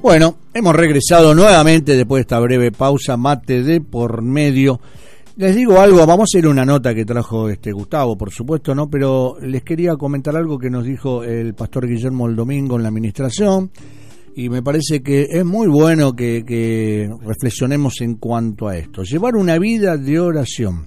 Bueno, hemos regresado nuevamente después de esta breve pausa, mate de por medio. Les digo algo, vamos a ir a una nota que trajo Gustavo, por supuesto, ¿no? Pero les quería comentar algo que nos dijo el pastor Guillermo el domingo en la administración, y me parece que es muy bueno que reflexionemos en cuanto a esto. Llevar una vida de oración.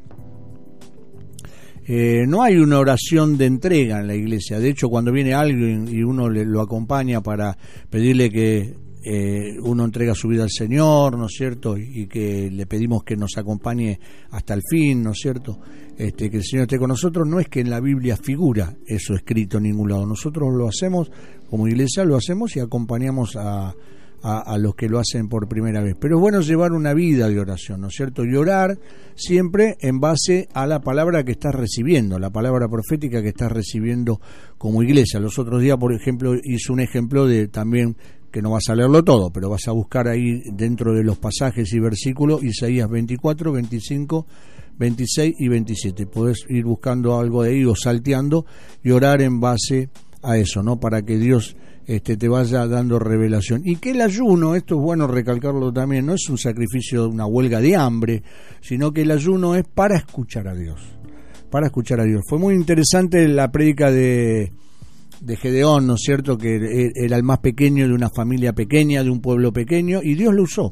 No hay una oración de entrega en la iglesia. De hecho, cuando viene alguien y uno lo acompaña para pedirle que uno entrega su vida al Señor, ¿no es cierto? Y que le pedimos que nos acompañe hasta el fin, ¿no es cierto? Que el Señor esté con nosotros. No es que en la Biblia figura eso escrito en ningún lado. Nosotros lo hacemos, como iglesia lo hacemos y acompañamos a los que lo hacen por primera vez. Pero es bueno llevar una vida de oración, ¿no es cierto? Y orar siempre en base a la palabra que estás recibiendo, la palabra profética que estás recibiendo como iglesia. Los otros días, por ejemplo, hice un ejemplo de también, que no vas a leerlo todo, pero vas a buscar ahí dentro de los pasajes y versículos, Isaías 24, 25, 26 y 27. Podés ir buscando algo de ahí o salteando y orar en base a eso, ¿no? Para que Dios te vaya dando revelación. Y que el ayuno, esto es bueno recalcarlo también, no es un sacrificio, una huelga de hambre, sino que el ayuno es para escuchar a Dios. Para escuchar a Dios. Fue muy interesante la prédica de Gedeón, ¿no es cierto? Que era el más pequeño de una familia pequeña, de un pueblo pequeño, y Dios lo usó.